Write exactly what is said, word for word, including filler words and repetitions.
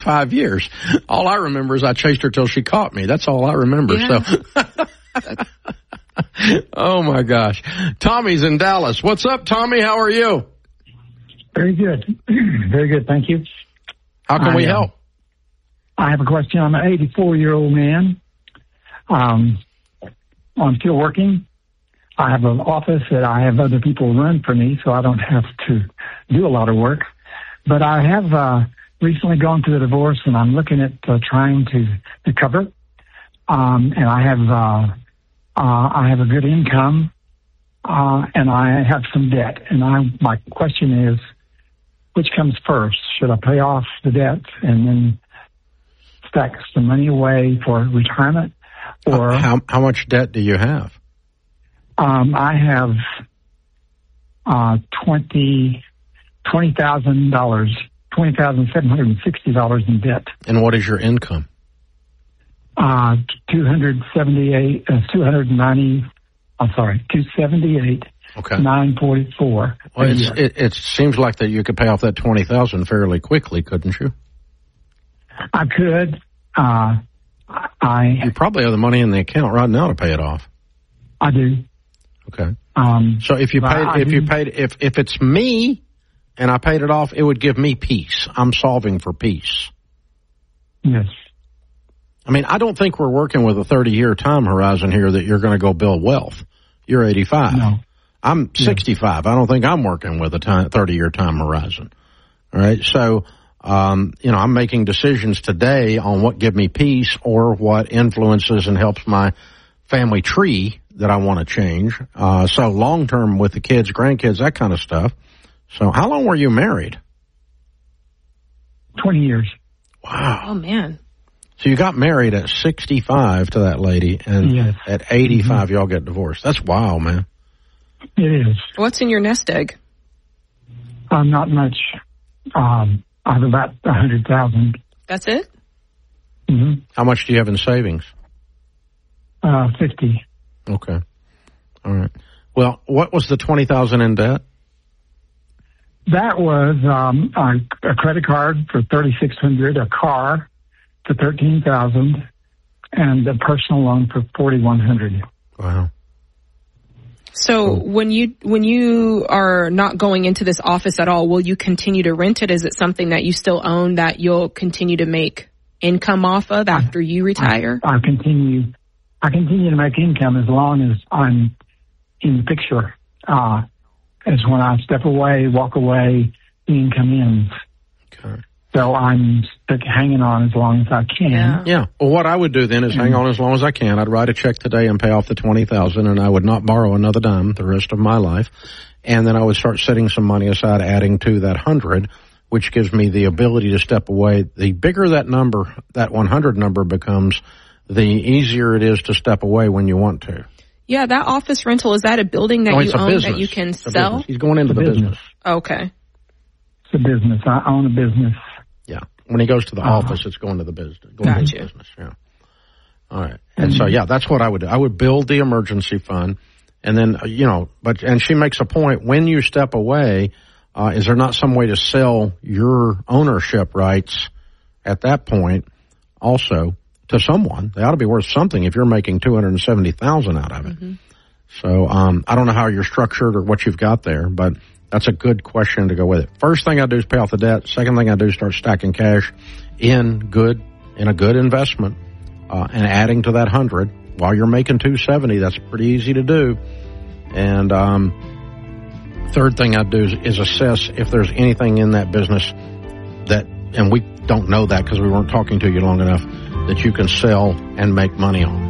five years. All I remember is I chased her till she caught me. That's all I remember. Yeah. So, oh my gosh. Tommy's in Dallas. What's up, Tommy? How are you? Very good. Very good. Thank you. How can I, we uh, help? I have a question. I'm an eighty-four-year-old man. Um, I'm still working. I have an office that I have other people run for me, so I don't have to do a lot of work. But I have uh, recently gone through a divorce, and I'm looking at uh, trying to recover. Um, and I have uh, uh, I have a good income, uh, and I have some debt. And I my question is, which comes first? Should I pay off the debt and then stack some money away for retirement, or How, how much debt do you have? Um, I have uh, twenty twenty thousand dollars, twenty thousand seven hundred and sixty dollars in debt. And what is your income? Uh, two hundred seventy-eight, uh, two hundred ninety. I'm sorry, two seventy-eight. Okay. Nine forty-four. Well, it's, it, it seems like that you could pay off that twenty thousand fairly quickly, couldn't you? I could. Uh, I You probably have the money in the account right now to pay it off. I do. Okay. Um, So if you but paid, I if you do- paid, if if it's me, and I paid it off, it would give me peace. I'm solving for peace. Yes. I mean, I don't think we're working with a thirty-year time horizon here that you're going to go build wealth. You're eighty-five. No. I'm sixty-five. I don't think I'm working with a time, thirty-year time horizon. All right. So, um, you know, I'm making decisions today on what give me peace or what influences and helps my family tree that I want to change. Uh, so long term with the kids, grandkids, that kind of stuff. So how long were you married? twenty years. Wow. Oh, man. So you got married at sixty-five to that lady, and Yes. at eighty-five y'all get divorced. That's wild, man. It is. What's in your nest egg? Uh, not much. Um, I have about a hundred thousand. That's it? Mm-hmm. How much do you have in savings? Uh, fifty. Okay. All right. Well, what was the twenty thousand in debt? That was um, a, a credit card for thirty-six hundred, a car for thirteen thousand, and a personal loan for forty-one hundred. Wow. So when you when you are not going into this office at all, will you continue to rent it? Is it something that you still own that you'll continue to make income off of after you retire? I, I continue. I continue to make income as long as I'm in the picture. Uh, as when I step away, walk away, the income ends. Okay. So I'm stuck hanging on as long as I can. Yeah. Yeah. Well, what I would do then is mm-hmm. hang on as long as I can. I'd write a check today and pay off the twenty thousand, and I would not borrow another dime the rest of my life. And then I would start setting some money aside, adding to that hundred, which gives me the ability to step away. The bigger that number, that one hundred number becomes, the easier it is to step away when you want to. Yeah, that office rental, is that a building that no, you it's a own business. that you can It's a sell? business. He's going into It's a the business. business. Okay. It's a business. I own a business. Yeah. When he goes to the Uh-huh. office, it's going to the business. Going Gotcha. to the business. Yeah. All right. And so, yeah, that's what I would do. I would build the emergency fund, and then, uh, you know, but, and she makes a point, when you step away, uh, is there not some way to sell your ownership rights at that point also to someone? They ought to be worth something if you're making two hundred seventy thousand dollars out of it. Mm-hmm. So, um, I don't know how you're structured or what you've got there, but that's a good question to go with it. First thing I do is pay off the debt. Second thing I do is start stacking cash in good, in a good investment, uh, and adding to that hundred while you're making two seventy. That's pretty easy to do. And, um, third thing I do is, is assess if there's anything in that business that, and we don't know that because we weren't talking to you long enough, that you can sell and make money on.